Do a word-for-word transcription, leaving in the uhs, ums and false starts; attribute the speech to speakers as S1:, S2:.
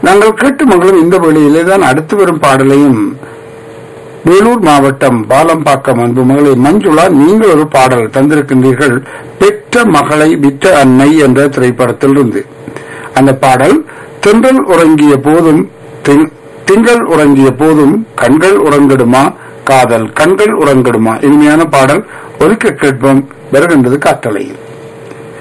S1: நாங்கள் கேட்டு மகளும் இந்த வேளையிலே தான் அடுத்து வரும் பாடலையும் வேலூர் மாவட்டம் பாலம்பாக்கம் அன்பு மகளை மஞ்சுளா நீங்கள் ஒரு பாடல் தந்திருக்கின்றீர்கள். பெற்ற மகளை விற்ற அன்னை என்ற திரைப்படத்தில் இருந்து அந்த பாடல் தென்றல் உறங்கிய போதும் திங்கள் உறங்கிய போதும் கண்கள் உறங்கிடுமா காதல் கண்கள் உறங்கிடுமா இனிமையான பாடல் ஒதுக்க கேட்போம் வருகின்றது காத்தலையில்.